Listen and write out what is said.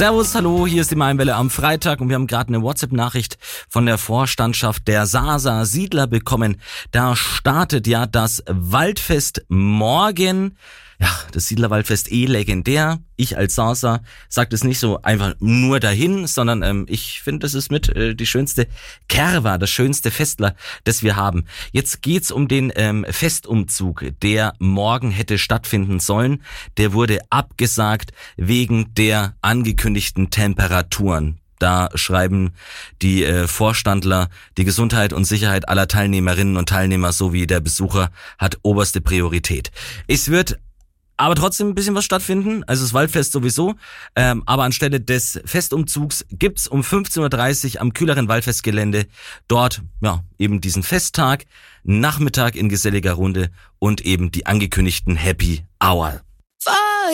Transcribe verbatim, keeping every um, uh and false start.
Servus, hallo, hier ist die Mainwelle am Freitag und wir haben gerade eine WhatsApp-Nachricht von der Vorstandschaft der Saar Siedler bekommen. Da startet ja das Waldfest morgen. Ja, das Siedlerwaldfest eh legendär. Ich als Saarser sage das nicht so einfach nur dahin, sondern ähm, ich finde, das ist mit äh, die schönste Kerwa, das schönste Festler, das wir haben. Jetzt geht's um den ähm, Festumzug, der morgen hätte stattfinden sollen. Der wurde abgesagt wegen der angekündigten Temperaturen. Da schreiben die äh, Vorstandler, die Gesundheit und Sicherheit aller Teilnehmerinnen und Teilnehmer sowie der Besucher hat oberste Priorität. Es wird aber trotzdem ein bisschen was stattfinden, also das Waldfest sowieso, ähm, aber anstelle des Festumzugs gibt's um fünfzehn Uhr dreißig am kühleren Waldfestgelände dort ja eben diesen Festtag, Nachmittag in geselliger Runde und eben die angekündigten Happy Hour.